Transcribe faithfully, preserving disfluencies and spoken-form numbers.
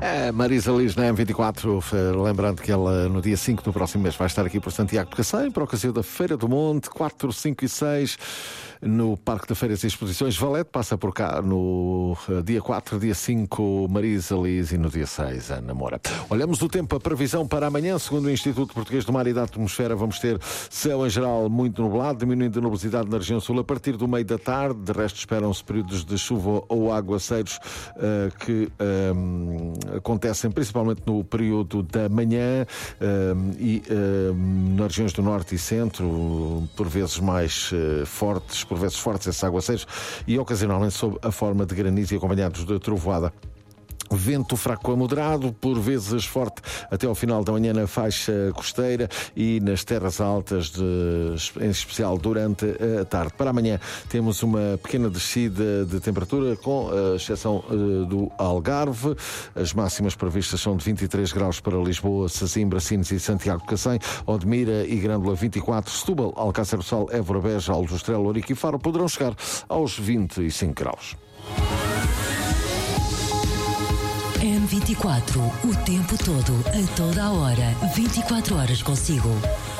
É, Marisa Liz na M vinte e quatro, lembrando que ela no dia cinco do próximo mês vai estar aqui por Santiago de Cacém, para a ocasião da Feira do Monte, quatro, cinco e seis, no Parque de Feiras e Exposições Valete. Passa por cá no dia quatro, dia cinco, Marisa Liz, e no dia seis, Ana Moura. Olhamos o tempo, a previsão para amanhã, segundo o Instituto Português do Mar e da Atmosfera, vamos ter céu em geral muito nublado, diminuindo a nubosidade na região sul a partir do meio da tarde. De resto, esperam-se períodos de chuva ou aguaceiros uh, que um, acontecem principalmente no período da manhã um, e um, nas regiões do norte e centro, por vezes mais uh, fortes, por vezes fortes esses aguaceiros, e ocasionalmente sob a forma de granizo e acompanhados de trovoada. Vento fraco a moderado, por vezes forte até ao final da manhã na faixa costeira e nas terras altas, de, em especial durante a tarde. Para amanhã temos uma pequena descida de temperatura, com a exceção uh, do Algarve. As máximas previstas são de vinte e três graus para Lisboa, Sesimbra, Sines e Santiago de Cacém, Odmira e Grândola vinte e quatro, Setúbal, Alcácer do Sal, Évora, Beja, Alto Estrela, Ourique e Faro poderão chegar aos vinte e cinco graus. M vinte e quatro, o tempo todo, a toda a hora, vinte e quatro horas consigo.